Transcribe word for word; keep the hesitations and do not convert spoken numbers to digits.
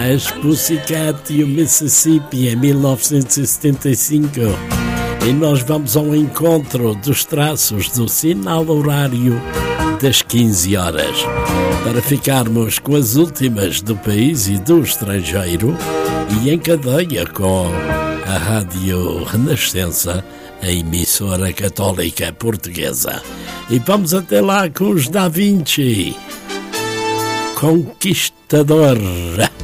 As Pussycat e o Mississippi em mil novecentos e setenta e cinco. E nós vamos ao encontro dos traços do sinal horário das quinze horas, para ficarmos com as últimas do país e do estrangeiro e em cadeia com a Rádio Renascença, a emissora católica portuguesa. E vamos até lá com os Da Vinci, Conquistador.